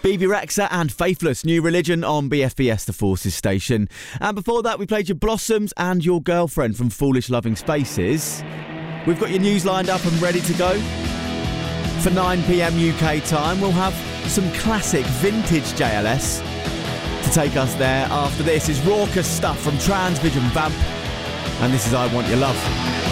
Bebe Rexha and Faithless, New Religion on BFBS, the Forces station. And before that, we played your Blossoms and Your Girlfriend from Foolish Loving Spaces. We've got your news lined up and ready to go. For 9 p.m. UK time, we'll have some classic vintage JLS to take us there. After this is raucous stuff from Transvision Vamp, and this is I Want Your Love.